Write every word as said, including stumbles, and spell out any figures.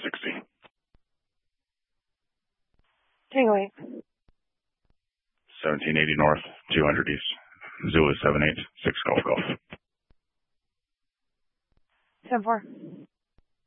sixty. Tango eight. seventeen eighty north, two hundred east. Zulu seven eight, six Golf Golf. ten four.